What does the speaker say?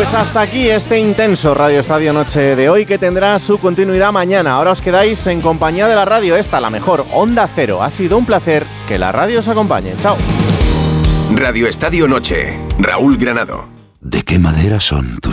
Pues hasta aquí este intenso Radio Estadio Noche de hoy, que tendrá su continuidad mañana. Ahora os quedáis en compañía de la radio, esta, la mejor, Onda Cero. Ha sido un placer que la radio os acompañe. Chao. Radio Estadio Noche, Raúl Granado. ¿De qué madera son tus